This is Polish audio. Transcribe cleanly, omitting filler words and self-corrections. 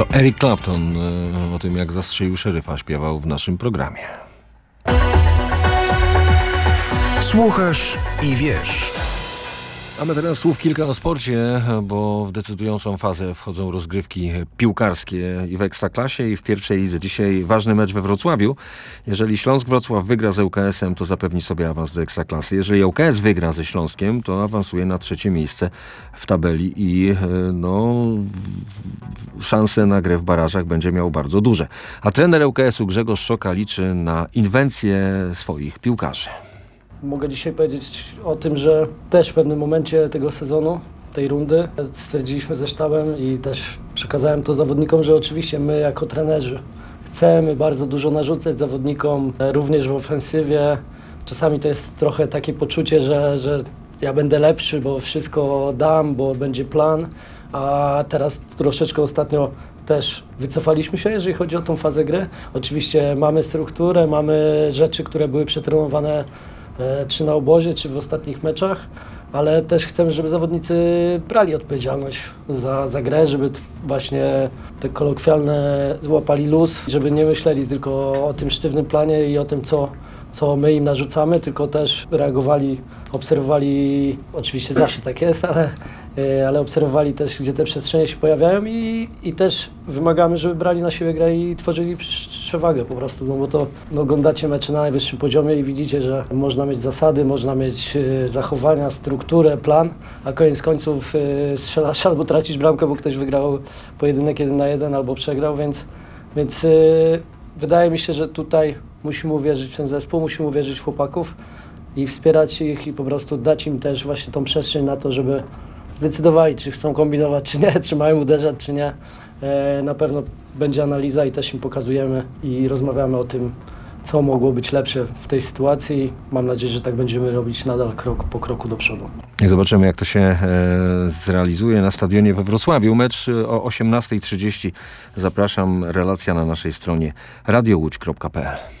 To Eric Clapton o tym, jak zastrzelił szeryfa, śpiewał w naszym programie. Słuchasz i wiesz. Mamy teraz słów kilka o sporcie, bo w decydującą fazę wchodzą rozgrywki piłkarskie i w Ekstraklasie, i w pierwszej lidze. Dzisiaj ważny mecz we Wrocławiu. Jeżeli Śląsk Wrocław wygra z ŁKS-em, to zapewni sobie awans do Ekstraklasy. Jeżeli ŁKS wygra ze Śląskiem, to awansuje na 3. miejsce w tabeli i szanse na grę w barażach będzie miał bardzo duże. A trener ŁKS-u Grzegorz Szoka liczy na inwencję swoich piłkarzy. Mogę dzisiaj powiedzieć o tym, że też w pewnym momencie tego sezonu, tej rundy, stwierdziliśmy ze sztabem i też przekazałem to zawodnikom, że oczywiście my jako trenerzy chcemy bardzo dużo narzucać zawodnikom, również w ofensywie. Czasami to jest trochę takie poczucie, że ja będę lepszy, bo wszystko dam, bo będzie plan, a teraz troszeczkę ostatnio też wycofaliśmy się, jeżeli chodzi o tą fazę gry. Oczywiście mamy strukturę, mamy rzeczy, które były przetrenowane czy na obozie, czy w ostatnich meczach, ale też chcemy, żeby zawodnicy brali odpowiedzialność za grę, żeby właśnie te kolokwialne złapali luz, żeby nie myśleli tylko o tym sztywnym planie i o tym, co my im narzucamy, tylko też reagowali, obserwowali, oczywiście zawsze tak jest, ale obserwowali też, gdzie te przestrzenie się pojawiają i też wymagamy, żeby brali na siebie grę i tworzyli przewagę po prostu, no bo to oglądacie mecze na najwyższym poziomie i widzicie, że można mieć zasady, można mieć zachowania, strukturę, plan, a koniec końców strzelasz albo tracisz bramkę, bo ktoś wygrał pojedynek 1-1 albo przegrał, więc wydaje mi się, że tutaj musimy uwierzyć w ten zespół, musimy uwierzyć w chłopaków i wspierać ich i po prostu dać im też właśnie tą przestrzeń na to, żeby zdecydowali, czy chcą kombinować, czy nie, czy mają uderzać, czy nie. Na pewno będzie analiza i też im pokazujemy i rozmawiamy o tym, co mogło być lepsze w tej sytuacji. Mam nadzieję, że tak będziemy robić nadal krok po kroku do przodu. I zobaczymy, jak to się zrealizuje na stadionie we Wrocławiu. Mecz o 18:30. Zapraszam, relacja na naszej stronie radiołódź.pl.